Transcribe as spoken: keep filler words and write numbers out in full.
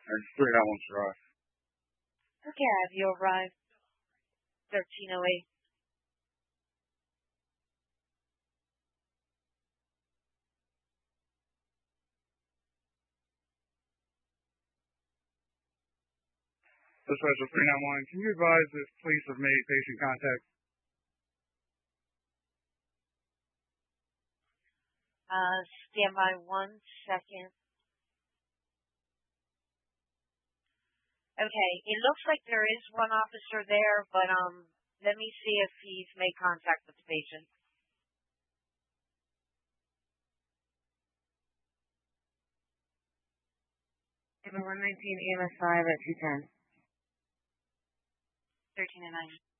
And three nine one Drive. Okay, have you arrived? thirteen oh eight. Dispatcher three nine one, can you advise if police have made patient contact? Uh, stand by one second. Okay, it looks like there is one officer there, but um, let me see if he's made contact with the patient. one nineteen A M S five at two ten. thirteen and nine.